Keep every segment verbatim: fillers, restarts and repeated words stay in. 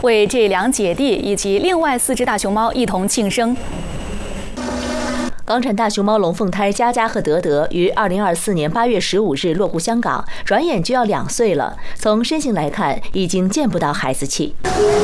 为这两姐弟以及另外四只大熊猫一同庆生。 港产大熊猫龙凤胎佳佳和德德于二零二四年八月十五日落户香港，转眼就要两岁了。从身形来看，已经见不到孩子气。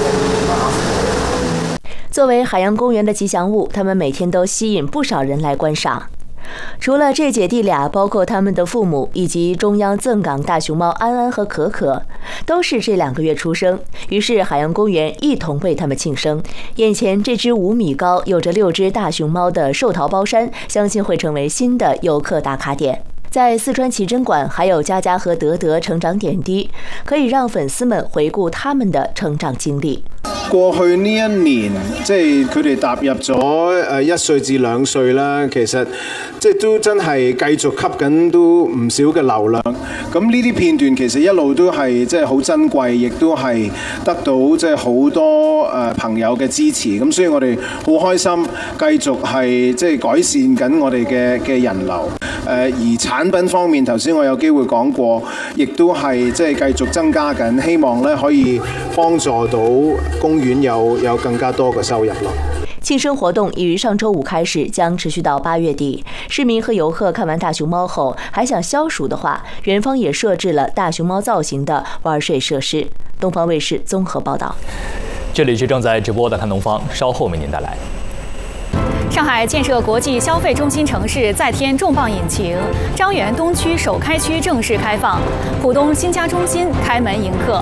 作为海洋公园的吉祥物，它们每天都吸引不少人来观赏。除了这姐弟俩，包括他们的父母以及中央赠港大熊猫安安和可可，都是这两个月出生。于是海洋公园一同为他们庆生。眼前这只五米高、有着六只大熊猫的寿桃包山，相信会成为新的游客打卡点。在四川奇珍馆，还有佳佳和德德成长點滴，可以讓粉絲們回顧他們的成長經歷。 過去呢一年，即係佢哋踏入咗誒一歲至兩歲啦，其實即係都真係繼續吸緊都唔少嘅流量。咁呢啲片段其實一路都係即係好珍貴，亦都係得到即係好多誒朋友嘅支持。咁所以我哋好開心，繼續係即係改善緊我哋嘅嘅人流。誒而產品方面，頭先我有機會講過，亦都係即係繼續增加緊，希望咧可以幫助到公園有有更加多嘅收入咯。 庆生活動已於上周五開始，將持續到八月底。市民和遊客看完大熊貓後，還想消暑的話，園方也設置了大熊貓造型的玩水設施。東方衛視綜合報道。 這裡是正在直播的看東方，稍後為您帶來。 上海建設國際消費中心城市再添重磅引擎，張園東區首開區正式開放，浦東新家中心開門迎客。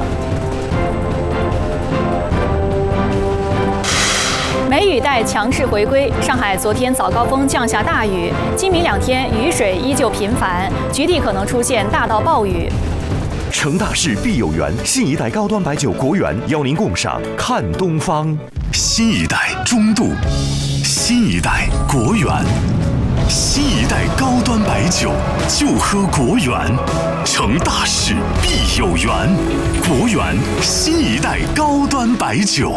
梅雨帶強勢回歸，上海昨天早高峰降下大雨，今明兩天雨水依舊頻繁，局地可能出現大到暴雨。 成大事必有緣，新一代高端白酒國源邀您共賞看東方，新一代中度。新一代國源，新一代高端白酒就喝國源，成大事必有緣，國源新一代高端白酒。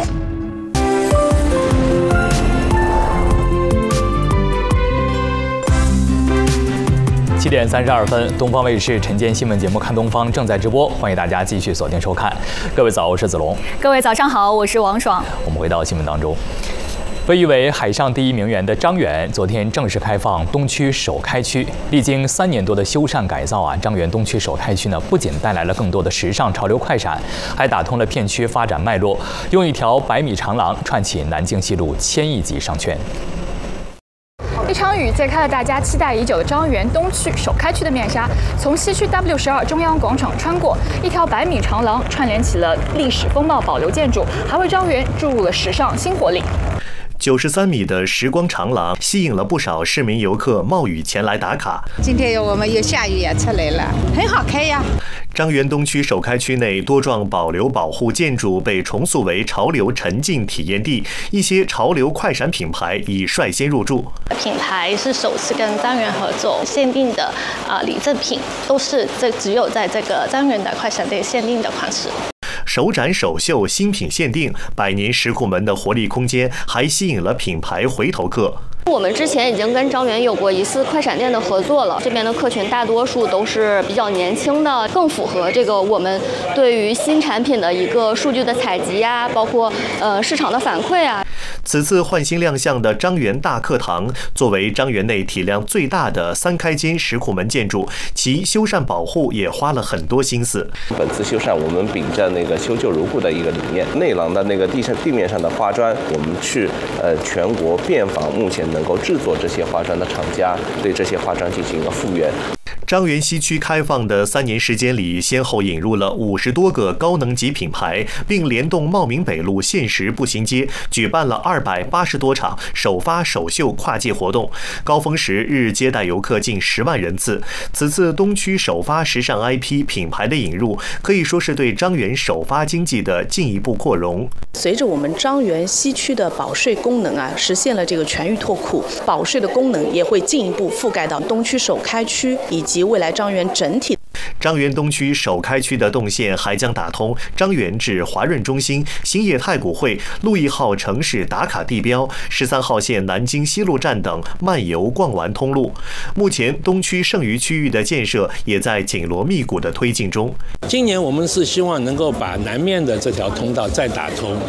七點三十二分，東方衛視晨間新聞節目《看東方》正在直播，歡迎大家繼續鎖定收看。各位早，我是子龍。 各位早上好，我是王爽。 我們回到新聞當中。被譽為海上第一名園的張園，昨天正式開放東區首開區。歷經三年多的修繕改造啊，張園東區首開區呢，不僅帶來了更多的時尚潮流快閃，還打通了片區發展脈絡，用一條百米長廊串起南京西路千億級商圈。 一場雨揭開了大家期待已久的張園東區首開區的面紗，從西區 W 十二中央廣場穿過，一條百米長廊串聯起了歷史風貌保留建築，還為張園注入了時尚新活力。 九十三米的時光長廊吸引了不少市民遊客冒雨前來打卡。 今天我們又下雨也出來了，很好看呀。 張園東區首開區內多幢保留保護建築被重塑為潮流沉浸體驗地，一些潮流快閃品牌已率先入駐。 品牌是首次跟張園合作，限定的啊禮贈品都是這只有在這個張園的快閃店限定的款式。 首展首秀新品限定，百年石庫門的活力空間還吸引了品牌回頭客。 我們之前已經跟張園有過一次快閃店的合作了，這邊的客群大多數都是比較年輕的，更符合這個我們對於新產品的一個數據的採集啊，包括呃市場的反饋啊。 此次換新亮相的張園大課堂，作為張園內體量最大的三開間石庫門建築，其修繕保護也花了很多心思。 本次修繕，我們秉着那個修舊如故的一個理念，內廊的那個地上地面上的花磚，我們去呃全國遍訪目前能夠製作這些花磚的廠家，對這些花磚進行一個復原。 張園西區開放的三年時間裡，先後引入了五十多個高能級品牌，並聯動茂名北路限時步行街，舉辦了二百八十多場首發首秀跨界活動，高峰時日接待遊客近十萬人次。此次東區首發時尚 I P 品牌的引入，可以說是對張園首發經濟的進一步擴容。 隨着我們張園西區的保稅功能啊，實現了這個全域拓庫，保稅的功能也會進一步覆蓋到東區首開區以及未來張園整體。 張園東區首開區的動線還將打通張園至華潤中心、興業太古匯、路易號城市打卡地標、十三號線南京西路站等漫遊逛玩通路。目前東區剩餘區域的建設也在緊鑼密鼓的推進中。 今年我們是希望能夠把南面的這條通道再打通，